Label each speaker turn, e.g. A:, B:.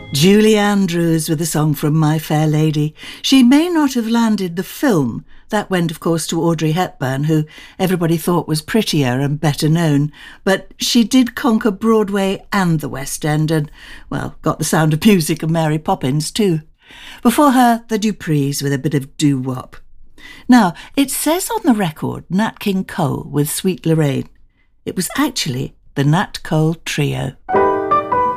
A: Julie Andrews with a song from My Fair Lady. She may not have landed the film. That went, of course, to Audrey Hepburn, who everybody thought was prettier and better known. But she did conquer Broadway and the West End and, well, got the Sound of Music and Mary Poppins too. Before her, the Duprees with a bit of doo-wop. Now, it says on the record Nat King Cole with Sweet Lorraine. It was actually the Nat Cole Trio.